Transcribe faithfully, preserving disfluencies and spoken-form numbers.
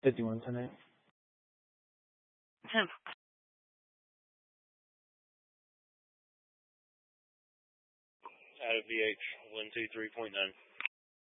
fifty-one ten eight. ten. Out of V H, one two three point nine.